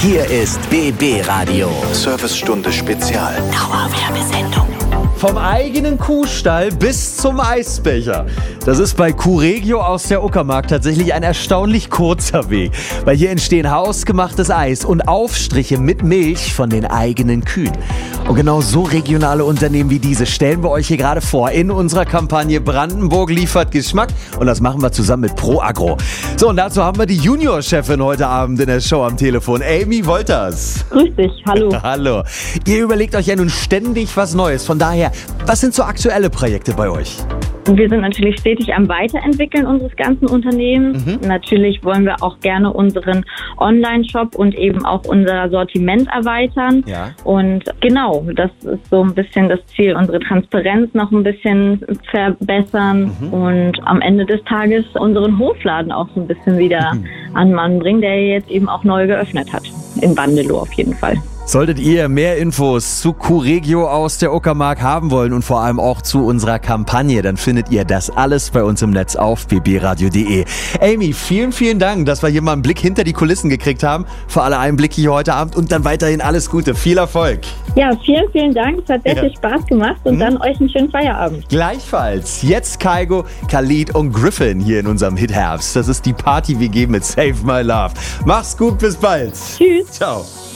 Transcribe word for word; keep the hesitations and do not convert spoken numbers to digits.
Hier ist B B Radio. Servicestunde Spezial. Dauerwerbesendung. Vom eigenen Kuhstall bis zum Eisbecher. Das ist bei Kuhregio aus der Uckermark tatsächlich ein erstaunlich kurzer Weg. Weil hier entstehen hausgemachtes Eis und Aufstriche mit Milch von den eigenen Kühen. Und genau so regionale Unternehmen wie diese stellen wir euch hier gerade vor in unserer Kampagne Brandenburg liefert Geschmack. Und das machen wir zusammen mit ProAgro. So, und dazu haben wir die Juniorchefin heute Abend in der Show am Telefon, Amy Wolters. Grüß dich, hallo. Hallo. Ihr überlegt euch ja nun ständig was Neues. Von daher, was sind so aktuelle Projekte bei euch? Wir sind natürlich stetig am Weiterentwickeln unseres ganzen Unternehmens. Mhm. Natürlich wollen wir auch gerne unseren Online-Shop und eben auch unser Sortiment erweitern. Ja. Und genau, das ist so ein bisschen das Ziel, unsere Transparenz noch ein bisschen verbessern mhm. und am Ende des Tages unseren Hofladen auch so ein bisschen wieder mhm. an Mann bringen, der jetzt eben auch neu geöffnet hat. In Bandelow auf jeden Fall. Solltet ihr mehr Infos zu Kuhregio aus der Uckermark haben wollen und vor allem auch zu unserer Kampagne, dann findet ihr das alles bei uns im Netz auf b b radio punkt d e. Amy, vielen, vielen Dank, dass wir hier mal einen Blick hinter die Kulissen gekriegt haben. Für alle Einblicke hier heute Abend und dann weiterhin alles Gute. Viel Erfolg. Ja, vielen, vielen Dank. Es hat sehr ja. viel Spaß gemacht und hm. dann euch einen schönen Feierabend. Gleichfalls. Jetzt Kygo, Khalid und Griffin hier in unserem Hit-Herbst. Das ist die Party-W G mit Save My Love. Mach's gut, bis bald. Tschüss. Ciao.